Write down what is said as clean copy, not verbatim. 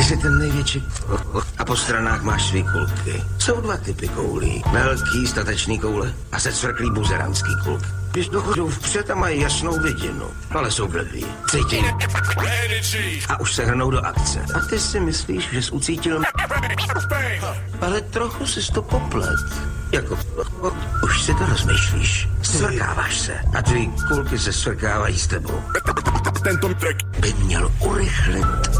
jsi ten největší a po stranách máš svý kulky. Jsou dva typy koulí. Velký statečný koule a secvrklý buzeranský kulk. Když dochodou vpřed a mají jasnou vidinu, ale jsou blbý. Cítí. A už se hrnou do akce. A ty si myslíš, že jsi ucítil... Ale trochu jsi to poplet. Jako... Už si to rozmýšlíš. Svrkáváš se. A tvý kulky se svrkávají s tebou. Tento track by měl urychlit